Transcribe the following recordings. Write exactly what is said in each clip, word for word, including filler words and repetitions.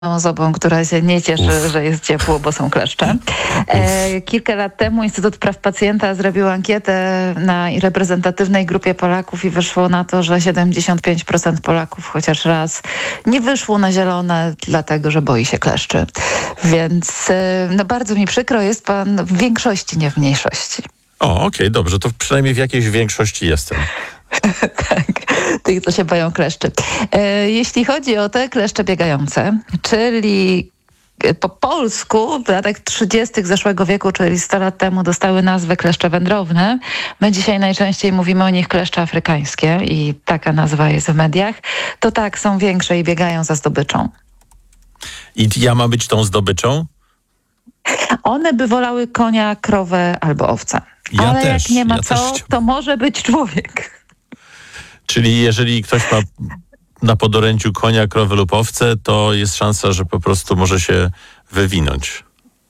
osobą, która się nie cieszy, Uf. że jest ciepło, bo są kleszcze. E, kilka lat temu Instytut Praw Pacjenta zrobił ankietę na reprezentatywnej grupie Polaków i wyszło na to, że siedemdziesiąt pięć procent Polaków chociaż raz nie wyszło na zielone, dlatego że boi się kleszczy. Więc e, no bardzo mi przykro, jest pan w większości, nie w mniejszości. O, okej, okay, dobrze, to przynajmniej w jakiejś większości jestem. Tak, tych, co się boją kleszczy. E, jeśli chodzi o te kleszcze biegające, czyli po polsku w latach trzydziestych zeszłego wieku, czyli sto lat temu, dostały nazwę kleszcze wędrowne. My dzisiaj najczęściej mówimy o nich kleszcze afrykańskie i taka nazwa jest w mediach. To tak, są większe i biegają za zdobyczą. I ja mam być tą zdobyczą? One by wolały konia, krowę albo owcę. Ja Ale też, jak nie ma ja co, też to może być człowiek. Czyli jeżeli ktoś ma na podorędziu konia, krowę lub owcę, to jest szansa, że po prostu może się wywinąć.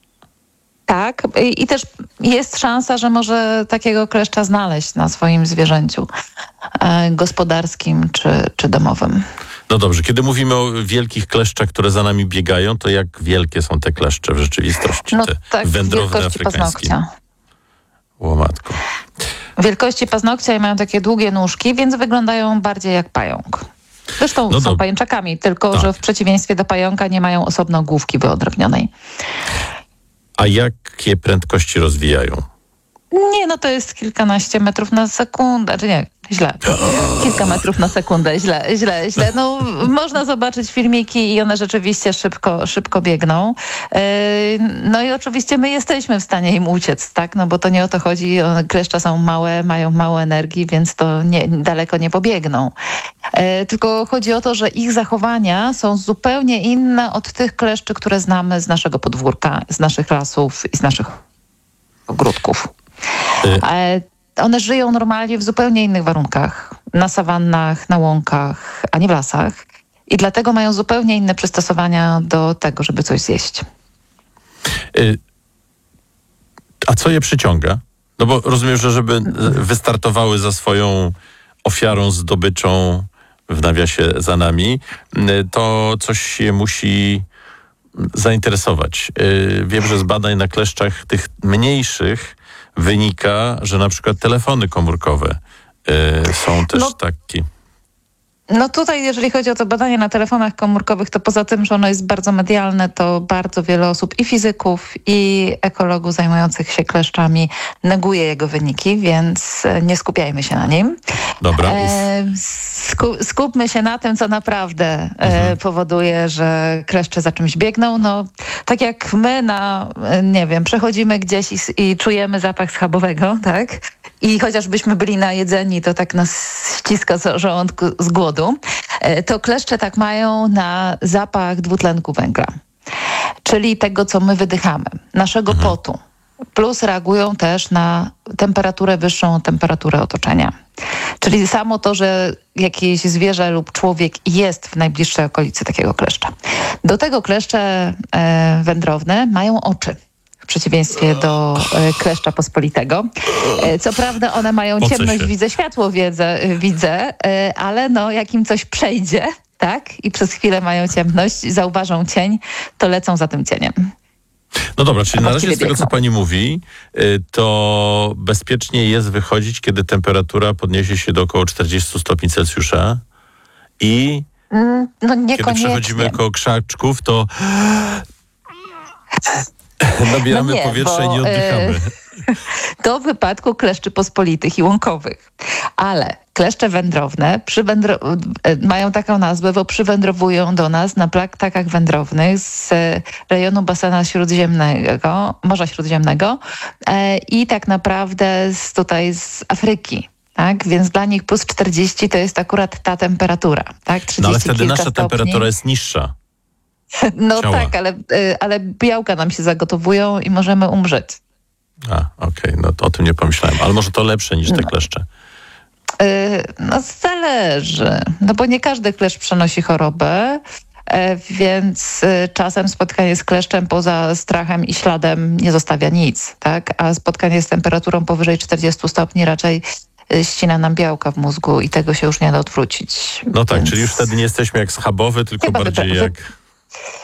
Tak, i, i też jest szansa, że może takiego kleszcza znaleźć na swoim zwierzęciu e, gospodarskim czy, czy domowym. No dobrze, kiedy mówimy o wielkich kleszczach, które za nami biegają, to jak wielkie są te kleszcze w rzeczywistości? No te tak, wędrowne wielkości afrykańskie. paznokcia. Łomatko. Wielkości paznokcia i mają takie długie nóżki, więc wyglądają bardziej jak pająk. Zresztą No są dob- pajęczakami, tylko tak. że w przeciwieństwie do pająka nie mają osobno główki wyodrębnionej. A jakie prędkości rozwijają? Nie, no to jest kilkanaście metrów na sekundę, czy nie, źle. Kilka metrów na sekundę, źle, źle, źle. No, można zobaczyć filmiki i one rzeczywiście szybko, szybko biegną. Yy, no i oczywiście my jesteśmy w stanie im uciec, tak? No bo to nie o to chodzi. One, kleszcze są małe, mają mało energii, więc to nie, daleko nie pobiegną. Yy, tylko chodzi o to, że ich zachowania są zupełnie inne od tych kleszczy, które znamy z naszego podwórka, z naszych lasów i z naszych ogródków. Ale one żyją normalnie w zupełnie innych warunkach. Na sawannach, na łąkach, a nie w lasach. I dlatego mają zupełnie inne przystosowania do tego, żeby coś zjeść. Y- A co je przyciąga? No bo rozumiem, że żeby wystartowały za swoją ofiarą, zdobyczą, w nawiasie za nami, to coś je musi zainteresować. Y- Wiem, że z badań na kleszczach tych mniejszych wynika, że na przykład telefony komórkowe y, są też No. takie. No tutaj, jeżeli chodzi o to badanie na telefonach komórkowych, to poza tym, że ono jest bardzo medialne, to bardzo wiele osób i fizyków, i ekologów zajmujących się kleszczami neguje jego wyniki, więc nie skupiajmy się na nim. Dobra. E, sku, skupmy się na tym, co naprawdę e, Mhm. powoduje, że kleszcze za czymś biegną. No, tak jak my na, e, nie wiem, przechodzimy gdzieś i, i czujemy zapach schabowego, tak? I chociażbyśmy byli najedzeni, to tak nas ściska z żołądku z głodu, e, to kleszcze tak mają na zapach dwutlenku węgla. Czyli tego, co my wydychamy, naszego Mhm. potu. Plus reagują też na temperaturę wyższą od temperatury otoczenia. Czyli samo to, że jakieś zwierzę lub człowiek jest w najbliższej okolicy takiego kleszcza. Do tego kleszcze e, wędrowne mają oczy. W przeciwieństwie do e, kleszcza pospolitego. E, co prawda one mają Pocę ciemność, się. widzę światło, wiedzę, widzę, e, ale no jak im coś przejdzie, tak, i przez chwilę mają ciemność, zauważą cień, to lecą za tym cieniem. No dobra, czyli A na razie właściwie z tego, co biegną. pani mówi, y, to bezpiecznie jest wychodzić, kiedy temperatura podniesie się do około czterdziestu stopni Celsjusza i Mm, No kiedy niekoniecznie. przechodzimy koło krzaczków, to nabieramy No nie, powietrza i bo, nie oddychamy. To w wypadku kleszczy pospolitych i łąkowych. Ale kleszcze wędrowne przywędro- mają taką nazwę, bo przywędrowują do nas na ptakach wędrownych z rejonu basenu śródziemnego, Morza Śródziemnego e, i tak naprawdę z, tutaj z Afryki. Tak? Więc dla nich plus czterdzieści to jest akurat ta temperatura. Tak? trzydzieści No ale wtedy kilka nasza stopni. temperatura jest niższa. No ciała. tak, ale, y, ale białka nam się zagotowują i możemy umrzeć. A, okej, no to o tym nie pomyślałem. Ale może to lepsze niż te kleszcze. Yy, No zależy, no bo nie każdy kleszcz przenosi chorobę, e, więc y, czasem spotkanie z kleszczem poza strachem i śladem nie zostawia nic, tak? A spotkanie z temperaturą powyżej czterdziestu stopni raczej y, ścina nam białka w mózgu i tego się już nie da odwrócić. No tak, Więc czyli już wtedy nie jesteśmy jak schabowy, tylko Chyba bardziej wy- wy- jak...